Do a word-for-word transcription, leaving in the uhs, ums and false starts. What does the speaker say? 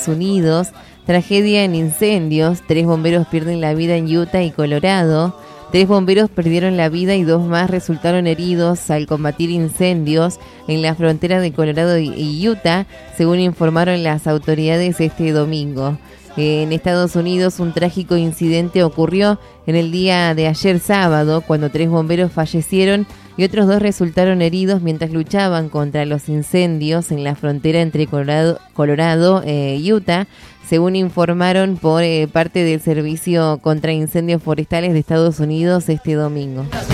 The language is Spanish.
Estados Unidos. Tragedia en incendios. Tres bomberos pierden la vida en Utah y Colorado. Tres bomberos perdieron la vida y dos más resultaron heridos al combatir incendios en la frontera de Colorado y Utah, según informaron las autoridades este domingo. En Estados Unidos, un trágico incidente ocurrió en el día de ayer sábado, cuando tres bomberos fallecieron y otros dos resultaron heridos mientras luchaban contra los incendios en la frontera entre Colorado, Colorado e Utah, según informaron por eh, parte del Servicio contra Incendios Forestales de Estados Unidos este domingo.